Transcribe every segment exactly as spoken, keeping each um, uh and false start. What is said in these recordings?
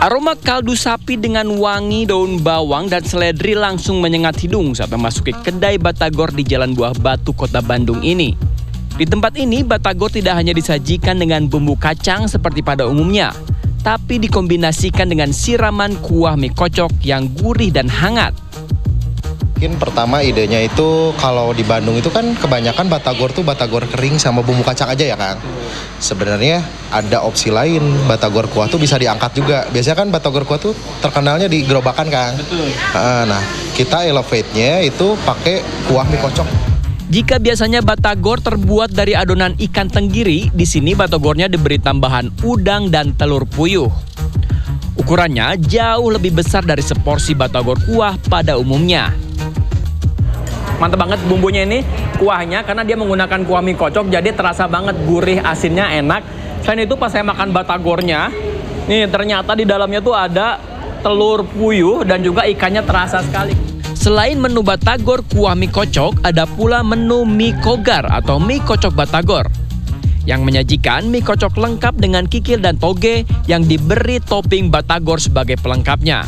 Aroma kaldu sapi dengan wangi daun bawang dan seledri langsung menyengat hidung saat memasuki kedai Batagor di Jalan Buah Batu, Kota Bandung ini. Di tempat ini, Batagor tidak hanya disajikan dengan bumbu kacang seperti pada umumnya, tapi dikombinasikan dengan siraman kuah mie kocok yang gurih dan hangat. Mungkin pertama idenya itu kalau di Bandung itu kan kebanyakan Batagor tuh Batagor kering sama bumbu kacang aja ya Kang. Sebenarnya ada opsi lain, Batagor kuah tuh bisa diangkat juga. Biasanya kan Batagor kuah tuh terkenalnya di gerobakan Kang. Betul. Nah, kita elevate-nya itu pakai kuah mie kocok. Jika biasanya Batagor terbuat dari adonan ikan tenggiri, di sini Batagornya diberi tambahan udang dan telur puyuh. Ukurannya jauh lebih besar dari seporsi Batagor kuah pada umumnya. Mantap banget bumbunya ini, kuahnya, karena dia menggunakan kuah mie kocok, jadi terasa banget gurih, asinnya enak. Selain itu pas saya makan Batagornya, nih ternyata di dalamnya tuh ada telur puyuh dan juga ikannya terasa sekali. Selain menu Batagor kuah mie kocok, ada pula menu mie kogar atau mie kocok Batagor, yang menyajikan mie kocok lengkap dengan kikil dan toge yang diberi topping Batagor sebagai pelengkapnya.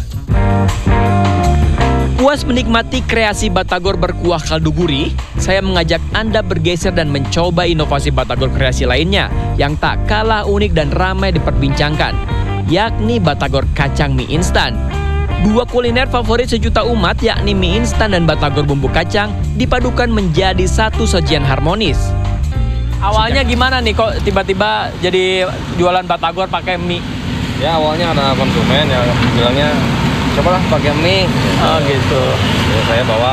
Puas menikmati kreasi Batagor berkuah kaldu gurih, saya mengajak Anda bergeser dan mencoba inovasi Batagor kreasi lainnya yang tak kalah unik dan ramai diperbincangkan, yakni Batagor kacang mie instan. Dua kuliner favorit sejuta umat yakni mie instan dan Batagor bumbu kacang dipadukan menjadi satu sajian harmonis. Awalnya gimana nih kok tiba-tiba jadi jualan Batagor pakai mie? Ya awalnya ada konsumen yang bilangnya cobalah pakai mie. Oh gitu. Jadi saya bawa